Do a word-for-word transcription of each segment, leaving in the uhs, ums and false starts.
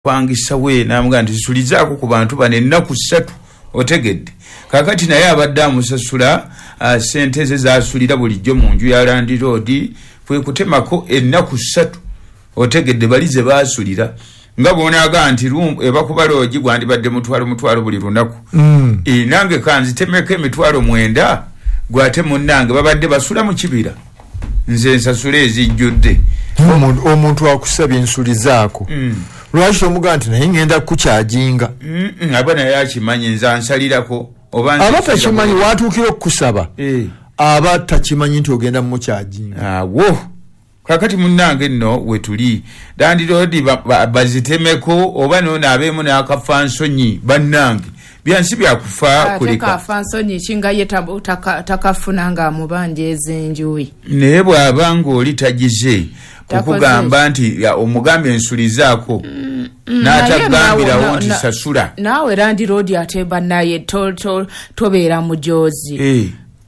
kwangisa we namugamba nti sulizaako ku bantu bane ennaku ssatu otegedde kakati naye abadde amusasula uh, sente ze zasulira bulijjo mu nju ya Land Road kwe kutemako ennaku ssatu otegedde balize basulira nga bonaga nti ebakuba loogi gwandibadde mutwalo mutwalo buli lunaku mm. e, nange kanzitemeko emitwalo mwenda gwate munnange babadde basula mu kibira nze nsasula ezijjudde omuntu akusabye ensulizaako mm. lwaki omugamba nti naye ngenda kukyajinga mm -mm, abana yakimanyi nze ansalirako aba takimanyi watuukira okukusaba e. aba takimanyi nti ogenda mukyajinga awo kakati munnange nno wetuli Land Road bazitemeko oba nona abeemu n'akafansonyi bannange byansi byakufa kulika akafansonyi kinga ye takafuna nga amubanja ezenjuwi naye bw'aba ng'oli tagize kukugamba nti omugambi ensulizaako mm, mm, n'atagambirawo nti sasula naawe Land Road ateba naye tobeera to, to mujozi hey.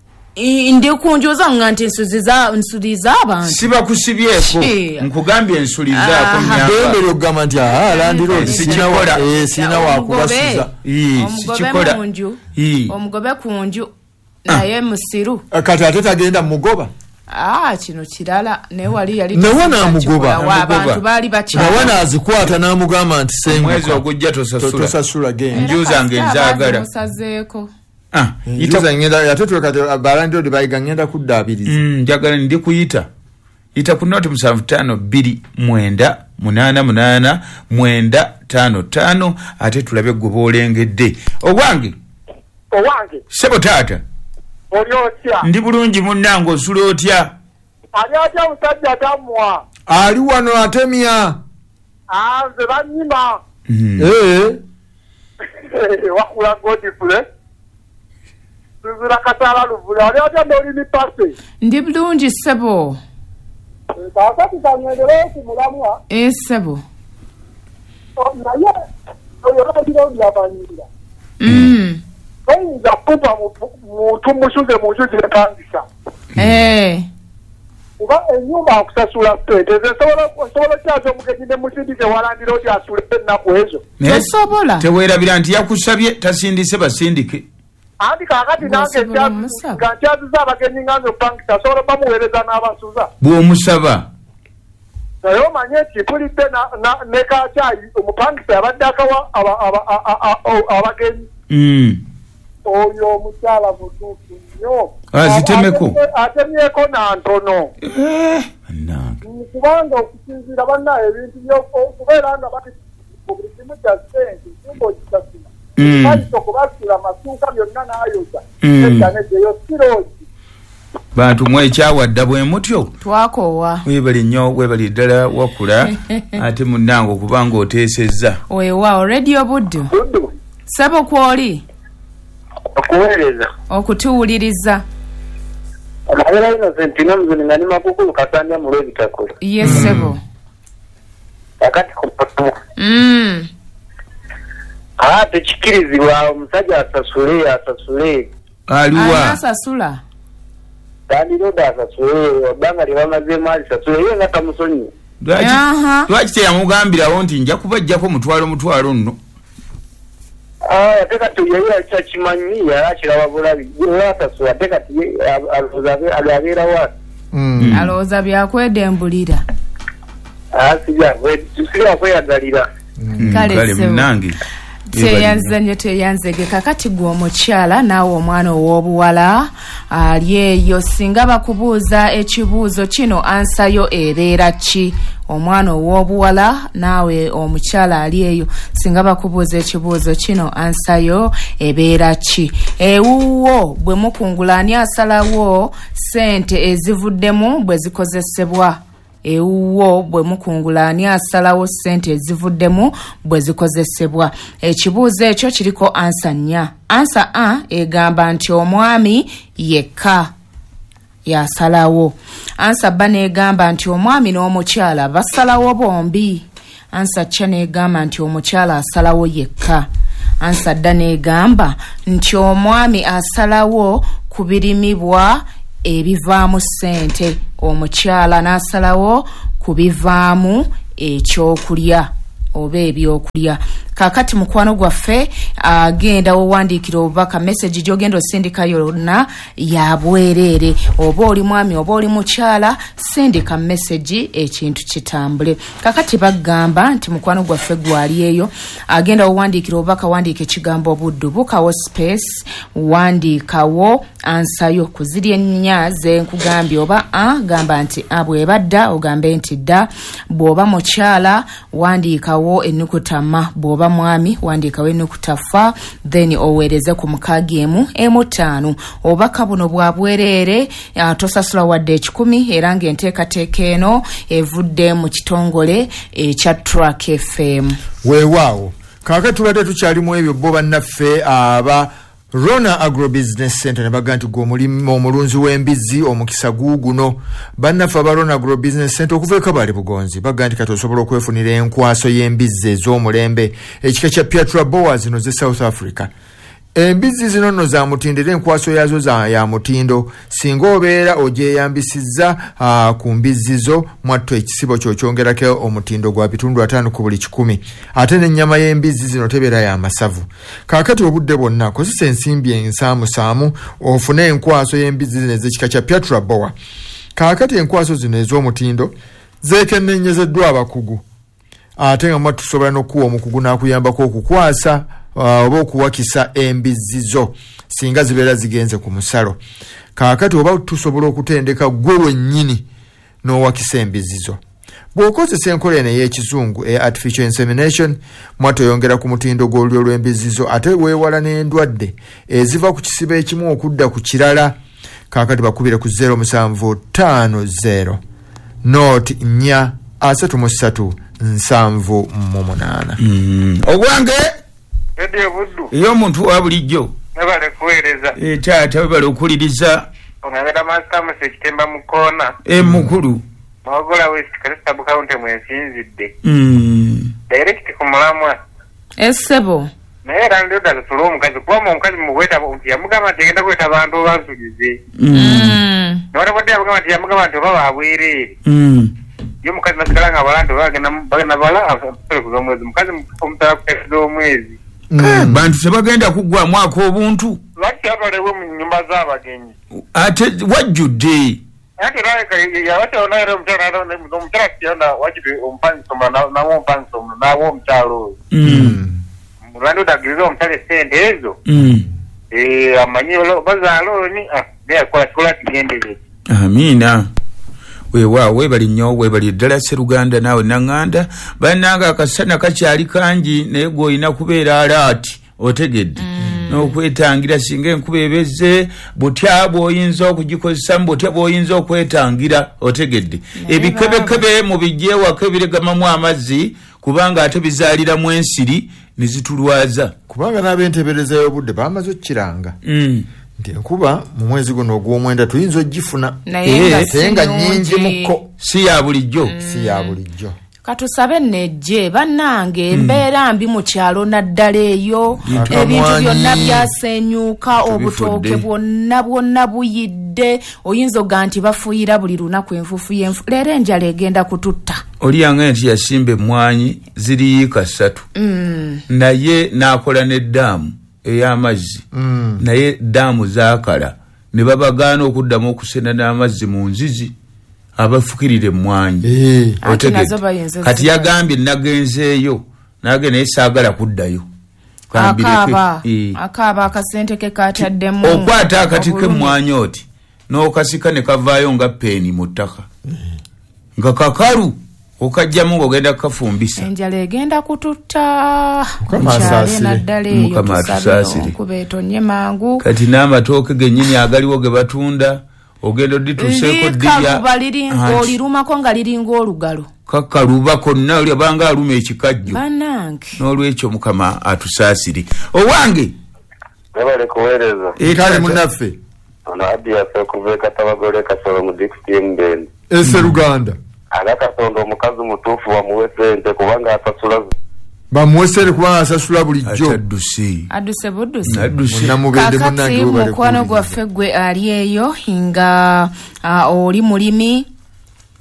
Ndi kunjoza nga nti nsuliza nsuliza abantu sibakusibyeko nkugambye ensulizaako nyamba ogamba nti aha Land Road sikikola eh sina wakubasiza eh sikikola omugobe kunju naye musiru kati ate tagenda mugoba ah kino kirala ne wali yali nawana mugoba abantu bali bacha nawana azikwata namugamba nti sengo mwezi ogujja tosasula tosasula gen njuza ngenzagala musazeeko ah ita ngenda yatoto kati Land Road bayiga ngenda kudabiriza mm njagala ndi kuyita ita ku note musanvu tano bbiri mwenda munana munana mwenda tano tano ate tulabe gobolengedde ogwange owange sebo tata olyotya ndi bulungi munnange osula otya ali atya musajja tamwa ali wano atemya anze banyima eh wakula godifule Zura katala luvula ali atya ndoli ni pase ndi bulungi sebo Kaka tutanyendele kumulamwa eh sebo naye oyo ndiro ndabanyira mm Oyi za pupa mutu mushuze mushuze pangisa eh uba enyumba akusasula tweteze sobola sobola kyazo mukejinde musindike wa Land Road asule na kwezo sobola tewerabira nti yakusabye tasindise basindike andi kakati nange kyazo zabagenyi nganzo pangisa sobola bamuwereza n'abasuza bwo musaba nayo manye kipulidde na ne kachai omupangisa yabadde akawa abagenyi mm oyo omukyala mutuufu nnyo azitemeko atemyeko na ntono kubanga okusinziira bannaye ebintu okubeera nga bati buli kimu kya ssente kimba okisasula balisa okubasula amasuuka byonna n'ayoza ekyanegeyo sirooki bantu mwekyawadda bwe mutyo twakoowa webali nnyo webali ddala wakula ate munnange okubanga oteesezza weewaawo Radio Buddu sabo kwoli okuweereza okutuwuliriza amabera Innocent n'omuzuni nga ni makukulu kasanja mu lw'ebitakula yesebo akati kupotu mm ah tekikirizibwa omusajja asasule asasule aliwa asasula Land Road asasule obanga lyebamaze mali sasule ye nga tamusonyi lwaki teyamugambirawo nti nja kubajjako mutwalo mutwalo nno ah ateka tuyera cha chimanyi ya chirawa bulabi yata so ateka tiye alozabe alabera wa mm aloza byakwedembulira ah sija we tusira kweyagalira kale mnangi teyanzanye teyanzege kakati gwo omukyala naawe omwana ow'obuwala ali eyo singa bakubuuza ekibuuzo kino ansayo ebeera ki omwana ow'obuwala naawe omukyala ali eyo singa bakubuuza ekibuuzo kino ansayo ebeera ki ewuwo bwe mukungulani asalawo sente ezivuddemu bwe zikozesebwa ewuwo bwe mukungulani asalawo sente ezivuddemu bwe zikozesebwa ekibuuzo ekyo kiriko ansa nnya ansa a egamba nti omwami yekka yasalawo ansa bba negamba nti omwami n'omukyala basalawo bombi ansa kya negamba nti omukyala asalawo yekka ansa dda negamba nti omwami asalawo ku birimibwa ebivaamu ssente omukyala n'asalawo ku bivaamu ekyokulya oba ebyokulya. Kakati mukwano gwaffe agenda owandiikira obubaka message gy'ogenda osindika yonna ya bwereere, oba oli mwami oba oli mukyala, sindika message ekintu kitambule. Kakati bagamba nti mukwano gwaffe gwali eyo agenda owandiikira obubaka, wandiika ekigambo obuddu, bukawo space, wandiikawo ansayo ku ziri ennya ze nkugambye, oba a gamba nti abwebadda ogambe nti dda, bw'oba mukyala wandiikawo ennukuta ma, bw'oba mwami wandiikawo ennukuta fa, then oweereze ku mukaaga emu emu ttaano. Obubaka buno bwa bwereere, tosasula wadde ekikumi, era ng'enteekateeka eno evudde mu kitongole ekya Track F M. Weewaawo kaakati tubadde tukyalimu ebyo bo bannaffe aba Rona Agro Business Center ne baga nti gw'omulimu omulunzi w'embizzi omukisa guuguno. Bannaffe aba Rona Agro Business Center okuva e Kabale Bugonzi baga nti kati osobola okwefunira enkwaso y'embizzi ez'omulembe ekika kya Piatra Boa zino ze South Africa. Embizzi zino nno za mutindo, enkwaso yazo za ya mutindo, singa obeera ogyeyambisizza uh, ku mbizzi zo mwatto ekisibo ky'okyongerako omutindo gwa bitundu ataano ku buli kikumi. Ate n'ennyama y'embizzi zino tebeera ya masavu. Kaakati obudde bwonna kozesa ensimbi ensaamusaamu ofune enkwaso y'embizzi zino ez'ekika kya Piatra Boa. Kaakati enkwaso zino ez'omutindo zeekenneenyezeddwa abakugu, ate nga mwattu tusobola n'okuwa omukugu n'akuyambako okukwasa oba uh, okuwakisa embizzi zo singa zibeera zigenze ku musalo. Kaakati oba tusobola okutendeka gwe wennyini n'owakisa embizzi zo. Bw'okozesa enkola eno ey'ekizungu e artificial insemination, mwattu oyongera ku mutindo gw'olulyo lw'embizzi zo, ate weewala n'endwadde eziva ku kisibo ekimu okudda ku kirala. Kaakati bakubire ku zero musanvu ttaano zero noti nnya asatu mu ssatu nsanvu mu munaana. Ogwange Ede buddu. Iyo muntu wa bulijjo. Nebale kuweereza. E taata bale okuliriza. Ongabera master muse kitemba mukona. E mukulu. Magola west kalista bukaunte mwensinzidde. Mm. Direct ku mulamwa. Essebo. Naye era ndio da tulo omukazi kuba omukazi muweta yamugamba nti agenda kweta abantu bansulize. Mm. Nora bodde yamugamba nti yamugamba nti baba abwirire. Mm. Yo mukazi nasigala nga abantu bagenda bagenda bala afere kuzomwezi mukazi mutara kweza omwezi. Mm. Bantu sebagenda kugwa mwako obuntu. Lwaki abalewo mu nyumba z'abagenyi. Ate wajjudde. Ate raika ya wate onaero mtara no mtara kiona wajibi umpanzi soma na na umpanzi soma na wo mtaro. Mm. Mulando dagirizo mtare sente ezo. Mm. Eh amanyolo bazalo ni ah bya kwa kola kigendeze. Amina. Wewa webali nnyo webali ddala Sseruganda naawe nanganda bannanga akasana kakyali kangi naye gw'olina kubeera alaati otegedde mm. n'okwetangira singa enkuba ebezze butya bw'oyinza okugikozesa mu butya bw'oyinza okwetangira otegedde ebikebekebe mu bijjeewako ebiregamamu amazzi kubanga ate bizaaliramu ensiri ne zitulwaza kubanga n'abentebereza y'obudde bamaze okkiranga mm. nti enkuba mu mwezi guno ogw'omwenda tuyinza ogifuna naye nga nnyingi mukko si ya bulijjo mm. si ya bulijjo. Katusabe nejje bannange embeera mbi mu kyalo naddala eyo ebintu byonna byasenyuuka obutooke bwonna bwonna buyidde oyinza oga nti bafuuyira buli lunaku enfuufu y'enfu leero enjala egenda kututta oliyanga nti yasimba emmwanyi ziriyiika ssatu mm. naye n'akola n'eddaamu ey'amazzi mm. naye ddaamu zaakala ne babagaana okuddamu okusena n'amazzi mu nzizi abafukirire emmwanyi e. Kati yagambye nagenzeeyo nage naye saagala kuddayo akaaba e. akaaba akasente ke kataddemu okwata akati k'emmwanyi oti n'okasika ne kavaayo nga peeni mu ttaka mm. nga kakalu okajjamu ng'ogenda kukafumbisa enjala egenda kututta mukyale naddala eyo tusabe okuba etonye mangu kati n'amatooke gennyini agaliwo ge batunda ogenda odituseeko ddya olirumako nga liringa olugalo kakaluba konna olyabanga aluma ekikajjo bannange n'olwekyo mukama atusaasire owange nebale kuweereza kale munnaffe ono addi yaffe okuva ekatabagole kasolo mu disitulikiti y'Embende e Sseruganda agakatonda omukazi mutuufu bamuwe sente kubanga asasula bamuwe sente kubanga asasula bulijjo adduse adduse budduse kakati mukwano gwaffe gwe ali eyo nga uh, oli mulimi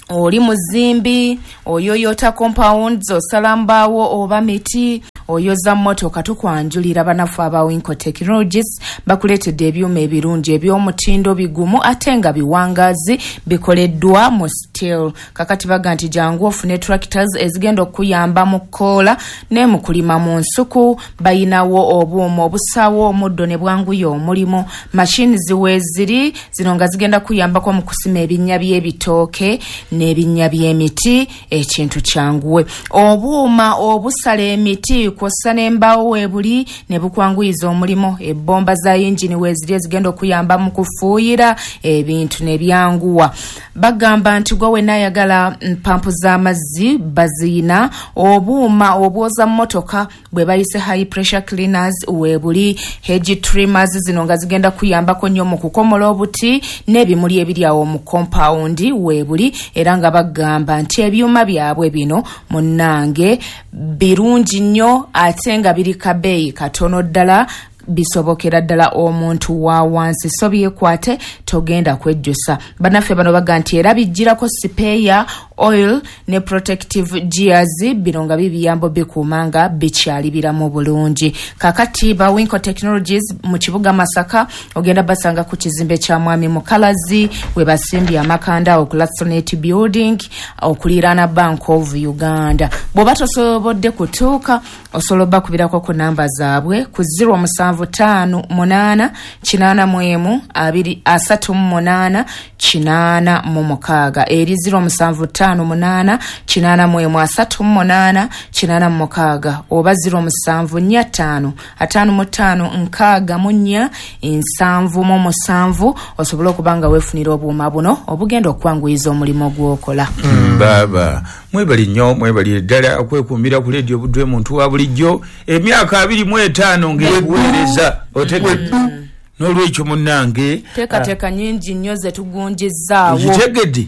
oli muzimbi oyoyota compounds osala mbaawo oba miti oyoza mmotoka tukwanjulira banafu aba Winco Technologies bakuletedde ebyuma ebirungi eby'omutindo bigumu ate nga biwangazi bikoleddwa mu steel. Kakati baga nti jangu ofune tractors ezigenda okuyamba mu koola ne mu kulima mu nsuku. Bayinawo obuuma obusaawo omuddo ne bwanguya omulimu. Machine ziweeziri zino nga zigenda kuyambako mu kusima ebinnya by'ebitooke n'ebinnya by'emiti ekintu kyanguwe. Obuuma obusala emiti kwossa n'embaawo weebuli ne bukwanguyiza omulimu. Ebbomba za yingini weeziri ezigenda okuyamba mu kufuuyira ebintu ne byanguwa. Bagamba nti gwe wenna ayagala mpampu z'amazzi baziina. Obuuma obwoza mmotoka bwe bayise high pressure cleaners weebuli. Hedge trimmers zino nga zigenda kuyambako nnyo mu kukomola obuti n'ebimuli ebiri awo mu compound weebuli. Era nga bagamba nti ebyuma byabwe bino munnange birungi nnyo ate nga biri kabeeyi katono ddala bisobokera ddala omuntu wa wansi so byekwate togenda kwejjusa. Banaffe bano baga nti era bijjirako sipeya oil ne protective gears bino nga bibiyambo bikumanga bikyalibiramu bulungi. Kakati ba Winco Technologies mu kibuga Masaka ogenda basanga ku kizimbe kya mwami Mukalazi we basimbye amakanda okulasonate building okulirana Bank of Uganda. Bwoba tosobodde kutuuka osoloba kubirako ku namba zaabwe ku zero musanvu ttaano munaana kinaana mu emu abiri asatu mu munaana kinaana mu mukaaga eri zero musanvu ttaano munaana kinaana mu emu asatu mu munaana kinaana mu mukaaga oba zero musanvu nnya ttaano ataano mu ttaano nkaaga mu nnya nsanvu mu musanvu osobola okubanga weefunira obuuma buno obugenda okwanguyiza omulimu gw'okola. Mm, baba mwebali nnyo mwebali ddala okwekuumira ku leediyo Budwe muntu wa bulijjo emyaka abiri mu etaano ng'ebuweereza otegedde. N'olwekyo munnange teekateeka nnyingi nnyo ze tugunjizzaawo kitegedde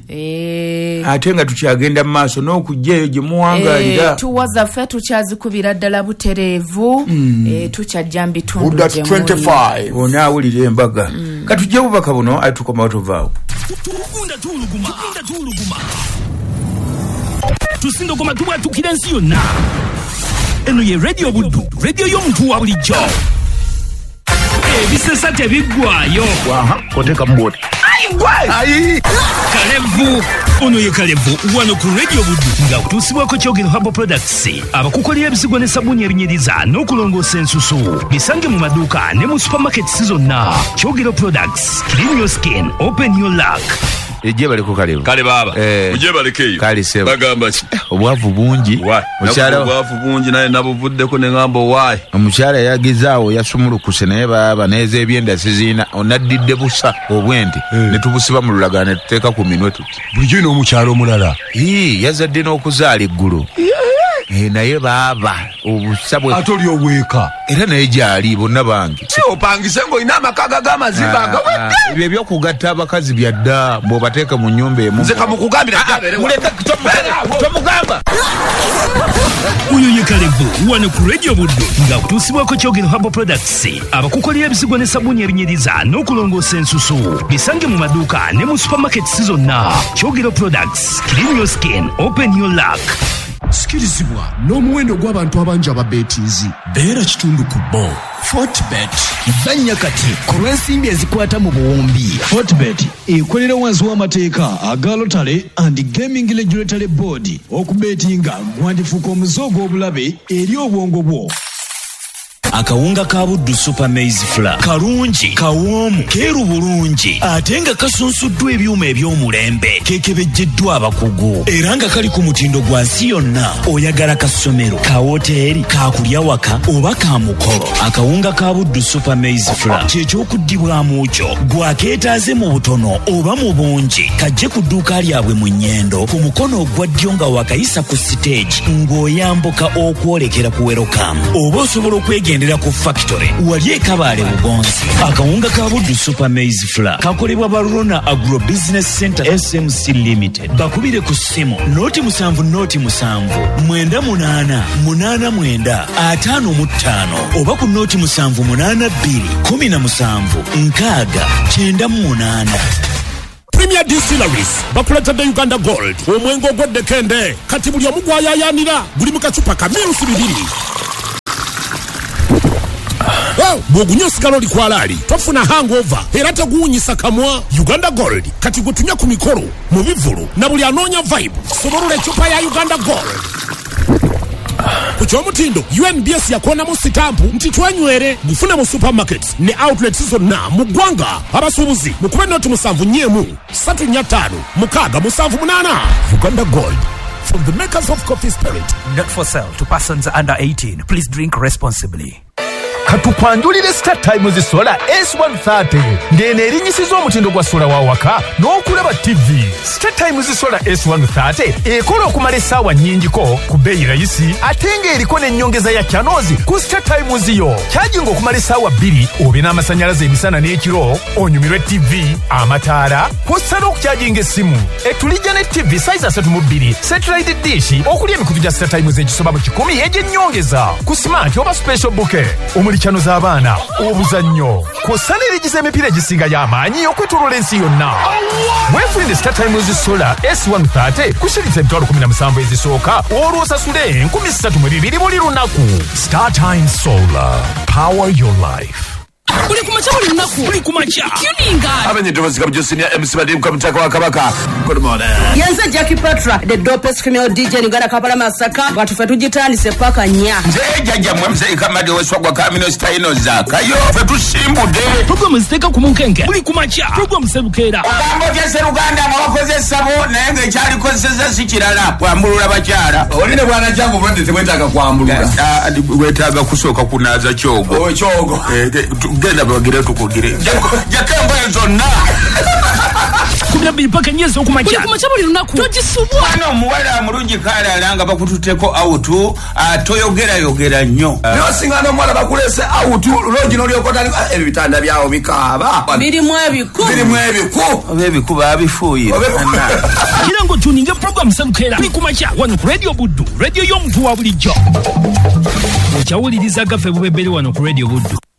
ate nga tukyagenda mu maaso n'okujjaeyo gye muwangaalira tuwa zaffe tukyazikubira ddala butereevu tukyajja mu bitundu onaawulira embaga katujje bubaka buno ate tukomawo tovaawo tusindogoma tubwatukira ensi yonna. Eno ye Radio Buddu, radio y'omuntu wa bulijjo. Ebisesa tebiggwaayo. Waha, koteka mboti. Ayi gwe! Ayi! Kalevu! Ono ye Kalevu, wano ku Radio Buddu nga kutuusibwako Kyogero Herbal Products. Abakukolera ebisigwa ne sabbuuni ebinyiriza n'okulongoosa ensusu. Bisange mu maduuka ne mu supermarkets zonna. Kyogero Products, clean your skin, open your luck. Ejje bali ku Kalevu. Kale baba. Eh. Ujje balekeyo. Kale sebo. Bagamba ki? Obwavu bungi. Mukyala obwavu bungi naye nabuvuddeko ne ngambo why. Omukyala yagezaawo yasumulukuse naye baba neeza ebyenda sizina onaddidde busa obwente ne tubusiba mu lulagala ne tuteeka ku minwe tuti. Bulijjo n'omukyala omulala. Ii yazadde n'okuzaala eggulu. Eh naye baba obusabwe atoli oweeka era naye gyali bonna bange. Si opangise ng'olina amakaga g'amazimba agawedde. Ebyo ebyokugatta abakazi byadda bw'obateeka mu nnyumba emu. Nze kamukugambira jabere. Muleka tomugamba. Uyo ye Kalevu wano ku Radio Buddu nga kutuusibwako Kyogero Herbal Products. Abakukolera ebisigwa ne sabbuuni ebinyiriza n'okulongoosa ensusu. Bisange mu maduuka ne mu supermarkets zonna. Kyogero Products, clean your skin, open your luck. Sikirizibwa n'omuwendo gw'abantu abangi ababeetiizi beera kitundu ku bo. Fortbet banya kati ku lw'ensimbi ezikwata mu buwumbi. Fortbet ekolera wansi w'amateeka aga Lotale and Gaming Regulatory Board okubeetinga gwandifuuka omuze ogw'obulabe eri obwongo bwo. Akawunga ka Buddu Super Maize Flour kalungi kawoomu keeru bulungi ate nga kasunsuddwa ebyuma eby'omulembe kekebejjeddwa abakugu era nga kali ku mutindo gwa nsi yonna. Oyagala ka ssomero, ka woteeri, ka kulya waka oba ka mukolo, akawunga ka Buddu Super Maize Flour kyekyokuddibwamu kyo gwakeetaaze mu butono oba mu bungi kajje ku dduuka lyabwe mu Nnyendo ku mukono ogwa ddyo nga wakayisa ku stage ng'oyambuka okwolekera ku Welcome oba osobola okwegenda ku factory wali e Kabale Bugonzi. Akawunga ka Buddu Super Maize Flour kakolebwa ba Rona Agro Business Center S M C Limited. Bakubire ku ssimu noti musanvu noti musanvu mwenda munaana munaana mwenda ataano mu ttaano oba ku noti musanvu munaana bbiri kumi na musanvu nkaaga kyenda mu munaana. Premier Distilleries bakuletedde Uganda Gold omwengo ogweddekende kati buli omu gwayayaanira guli mu kacupa ka mirusi bibiri. Oh, bw'ogunywa osigala oli kwalaali tofuna hangover era teguwunyisa kamwa. Uganda Gold kati gwe tunywa ku mikolo mu bivulu na buli anoonya vibe sobolula ecupa ya Uganda Gold. Ku kyomutindo U N B S yakonamu sitampu nti twenywere gufune mu supermarkets ne outlets zonna mu ggwanga. Abasuubuzi mukube noti musanvu nnyemu satu nnya ttaano mukaaga musanvu munaana. Uganda Gold from the makers of Coffee Spirit. Not for sale to persons under eighteen. Please drink responsibly. Katupandulire Star Times Solar S one thirty ngene erinyisiza omutindo gwa sola wa waka n'okulaba T V. Star Times Solar S one thirty ekola okumala essaawa nnyingiko ku bbeeyi rayisi ate ng'eriko n'ennyongeza ya channels ku Star Times yo. Charging okumala essaawa bbiri obe n'amasannyalaze emisana n'ekiro onyumirwe T V, amataala kw'ossa n'okucharginga essimu. Etulijja ne T V size asatu mu bbiri satellite dish okuli emikutu gya Star Times egisoba mu kikumi egy'ennyongeza ku smart oba special bouquet omuli chano z'abaana obuzannyo kw'ossa n'erigiza emipiira egisinga y'amaanyi okwetooloola ensi yonna. Weefunire Star Times Solar S one thirty kushiriza emitwalo kumi na musanvu ezisooka olw'osasule enkumi ssatu mu bibiri buli lunaku. Star Times Solar, power your life. Uli kumacha uli lunaku uli kumacha tuninga abanyedovaziga bujosinia M C Badim kamutaka wa kabaka. Good morning. Yanza Jackie Patra the dopest female D J Uganda Kampala Masaka watu fetu jitandise paka nya nze jajja mwemze ikamade weswagwa kamino staino zaka yo fetu simbude program ziteka kumunkenke uli kumacha program serukera ogambo kya seruganda mwakoze sabo nenge cyali kozesa sikirala kwambulula bakyala Oline bwana jangu bwende tebwetaga kwambulula wetaga kusoka kunaza kyogo o kyogo eh genda bagire tukugire jakamba zonna kumya bipaka nyezo kumacha kumacha buli lunaku tojisubwa ano muwala mulungi kala alanga bakututeko autu atoyogera yogera nnyo no singano mwala bakulese autu logi no lyokota ebitanda byao bikaba biri mwebiku biri mwebiku obebiku babifuye kirango tuninge program serukera uli kumacha wano ku Radio Buddu radio y'omuntu wa bulijjo okyawuliriza gafe bubebere wano ku Radio Buddu.